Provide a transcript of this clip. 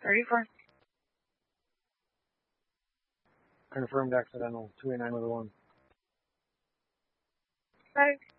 34. Confirmed accidental, 289 with a 1. Right.